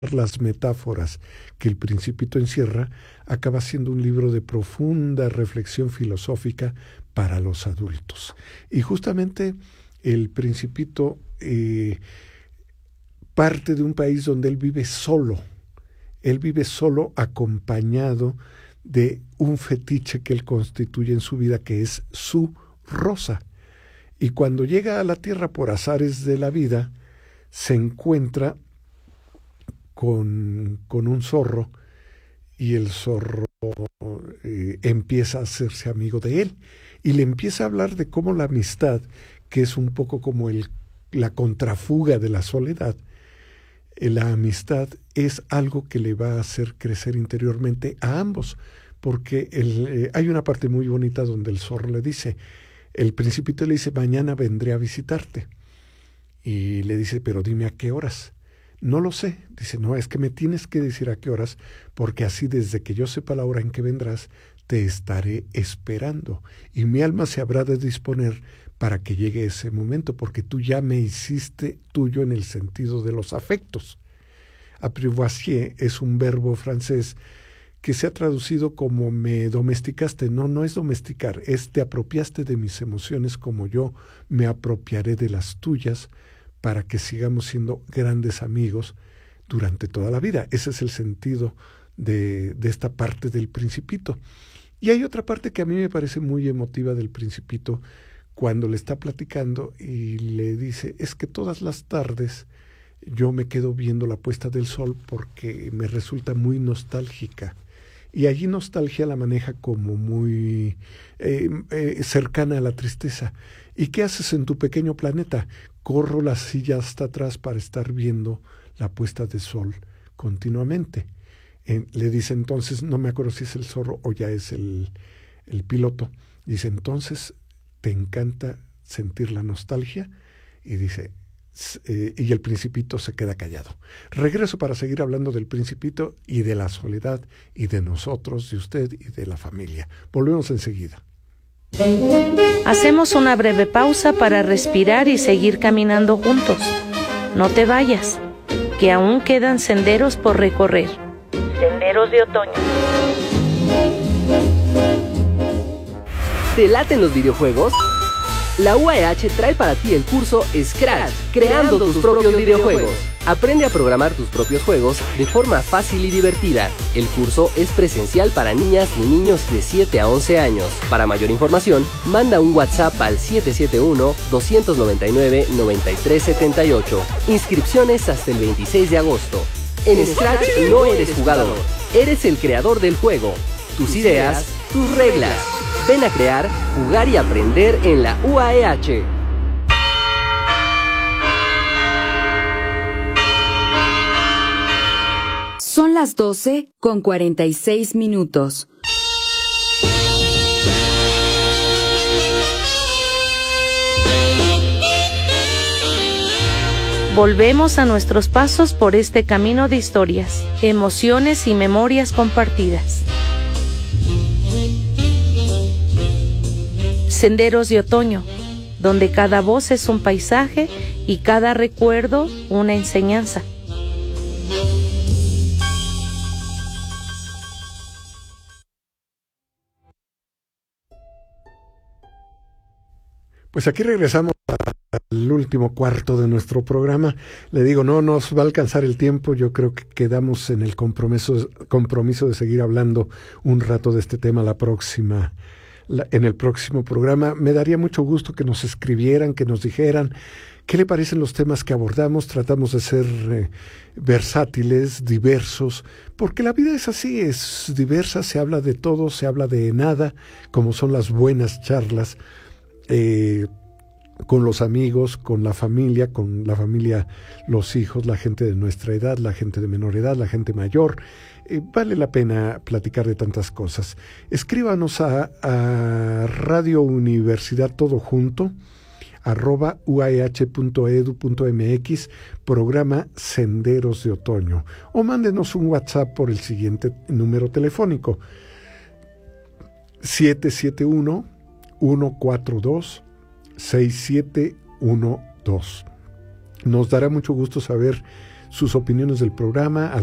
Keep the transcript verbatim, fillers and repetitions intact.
las metáforas que el Principito encierra, acaba siendo un libro de profunda reflexión filosófica para los adultos. Y justamente el Principito eh, parte de un país donde él vive solo. Él vive solo acompañado de un fetiche que él constituye en su vida, que es su rosa. Y cuando llega a la tierra por azares de la vida, se encuentra con, con un zorro, y el zorro eh, empieza a hacerse amigo de él, y le empieza a hablar de cómo la amistad, que es un poco como el, la contrafuga de la soledad, eh, la amistad es algo que le va a hacer crecer interiormente a ambos, porque el, eh, hay una parte muy bonita donde el zorro le dice, el Principito le dice, mañana vendré a visitarte, y le dice, pero dime a qué horas. No lo sé. Dice, no, es que me tienes que decir a qué horas, porque así desde que yo sepa la hora en que vendrás, te estaré esperando, y mi alma se habrá de disponer para que llegue ese momento, porque tú ya me hiciste tuyo en el sentido de los afectos. Apprivoiser es un verbo francés que se ha traducido como me domesticaste. No, no es domesticar, es te apropiaste de mis emociones como yo me apropiaré de las tuyas, para que sigamos siendo grandes amigos durante toda la vida. Ese es el sentido de, de esta parte del Principito. Y hay otra parte que a mí me parece muy emotiva del Principito, cuando le está platicando y le dice, es que todas las tardes yo me quedo viendo la puesta del sol porque me resulta muy nostálgica. Y allí nostalgia la maneja como muy eh, eh, cercana a la tristeza. ¿Y qué haces en tu pequeño planeta? Corro la silla hasta atrás para estar viendo la puesta de sol continuamente. Eh, le dice entonces, no me acuerdo si es el zorro o ya es el, el piloto, dice, entonces, ¿te encanta sentir la nostalgia? Y dice, eh, y el Principito se queda callado. Regreso para seguir hablando del Principito y de la soledad y de nosotros, de usted y de la familia. Volvemos enseguida. Hacemos una breve pausa para respirar y seguir caminando juntos. No te vayas, que aún quedan senderos por recorrer. Senderos de otoño. ¿Te laten los videojuegos? La U A E H trae para ti el curso Scratch, creando tus propios videojuegos. Aprende a programar tus propios juegos de forma fácil y divertida. El curso es presencial para niñas y niños de siete a once años. Para mayor información, manda un WhatsApp al siete siete uno, dos nueve nueve, nueve tres siete ocho. Inscripciones hasta el veintiséis de agosto. En Scratch no eres jugador, eres el creador del juego. Tus ideas, tus reglas. Ven a crear, jugar y aprender en la U A E H. Son las doce con cuarenta y seis minutos. Volvemos a nuestros pasos por este camino de historias, emociones y memorias compartidas. Senderos de otoño, donde cada voz es un paisaje y cada recuerdo una enseñanza. Pues aquí regresamos al último cuarto de nuestro programa. Le digo, no nos va a alcanzar el tiempo. Yo creo que quedamos en el compromiso, compromiso de seguir hablando un rato de este tema la próxima, la, en el próximo programa. Me daría mucho gusto que nos escribieran, que nos dijeran qué le parecen los temas que abordamos. Tratamos de ser eh, versátiles, diversos, porque la vida es así, es diversa, se habla de todo, se habla de nada, como son las buenas charlas. Eh, con los amigos, con la familia, con la familia, los hijos, la gente de nuestra edad, la gente de menor edad, la gente mayor. Eh, vale la pena platicar de tantas cosas. Escríbanos a, a Radio Universidad Todo Junto, arroba u a e h punto e d u punto m x, programa Senderos de Otoño, o mándenos un WhatsApp por el siguiente número telefónico, siete siete uno, uno cuatro dos, seis siete uno dos. Nos dará mucho gusto saber sus opiniones del programa